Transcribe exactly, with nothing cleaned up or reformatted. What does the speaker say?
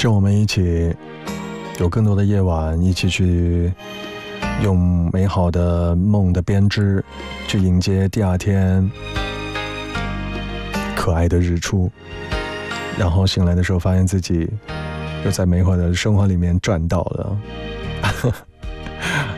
是我们一起有更多的夜晚，一起去用美好的梦的编织去迎接第二天可爱的日出，然后醒来的时候发现自己又在美好的生活里面赚到了